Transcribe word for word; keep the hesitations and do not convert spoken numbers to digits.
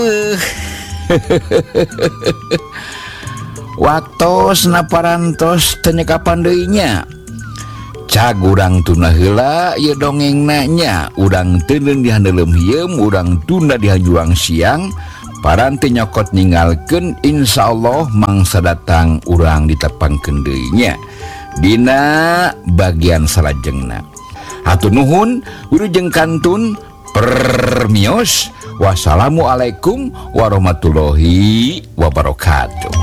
waktu naparantos tenyeka pandainya cagurang tuna heula ya dongeng nanya udang tenen dihandelem hiem udang tunda dihanjuang siang paranti nyokot ninggalkeun insyaallah mangsa datang urang ditepangkeun deui dina bagian salajengna. Hatur nuhun wilujeng kantun permios. Wassalamualaikum warahmatullahi wabarakatuh.